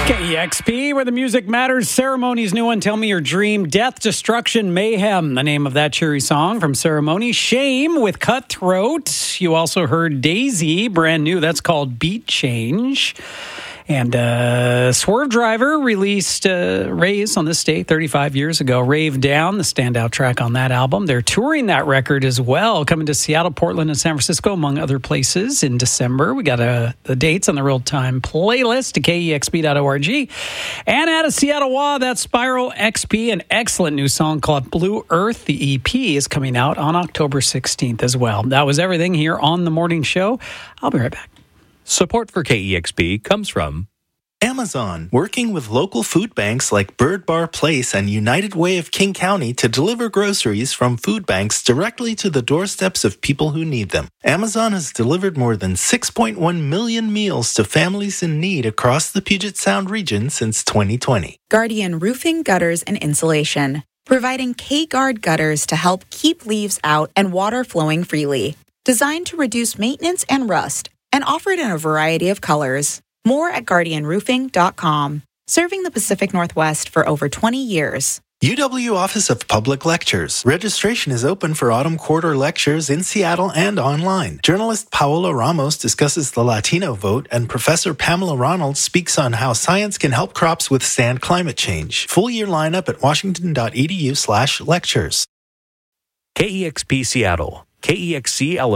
KEXP, where the music matters. Ceremony's new one, Tell Me Your Dream. Death, Destruction, Mayhem, the name of that cheery song from Ceremony. Shame with Cutthroat. You also heard Daisy, brand new. That's called Beat Change. And Swerve Driver released Raise on this day 35 years ago. Rave Down, the standout track on that album. They're touring that record as well, coming to Seattle, Portland, and San Francisco, among other places in December. We got the dates on the real-time playlist at KEXP.org. And out of Seattle, that's Spiral XP, an excellent new song called Blue Earth. The EP is coming out on October 16th as well. That was everything here on The Morning Show. I'll be right back. Support for KEXP comes from Amazon, working with local food banks like Bird Bar Place and United Way of King County to deliver groceries from food banks directly to the doorsteps of people who need them. Amazon has delivered more than 6.1 million meals to families in need across the Puget Sound region since 2020. Guardian Roofing, Gutters, and Insulation, providing K-Guard gutters to help keep leaves out and water flowing freely. Designed to reduce maintenance and rust, and offered in a variety of colors. More at guardianroofing.com. Serving the Pacific Northwest for over 20 years. UW Office of Public Lectures. Registration is open for autumn quarter lectures in Seattle and online. Journalist Paola Ramos discusses the Latino vote, and Professor Pamela Ronald speaks on how science can help crops withstand climate change. Full year lineup at washington.edu/lectures. KEXP Seattle, KEXC